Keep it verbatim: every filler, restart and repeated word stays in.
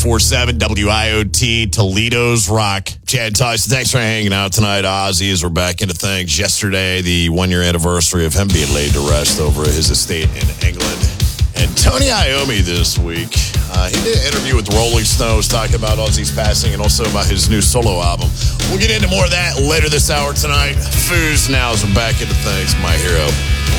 four seven W I O T, Toledo's Rock. Chad Tyson, thanks for hanging out tonight. Ozzy, as we're back into things. Yesterday, the one-year anniversary of him being laid to rest over at his estate in England. And Tony Iommi this week, uh, he did an interview with Rolling Stones talking about Ozzy's passing and also about his new solo album. We'll get into more of that later this hour tonight. Foos now as we're back into things, my hero.